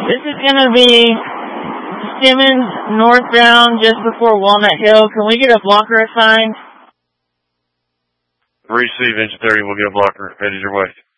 This is going to be Simmons northbound just before Walnut Hill. Can we get a blocker assigned? Receive engine 30, we'll get a blocker headed your way.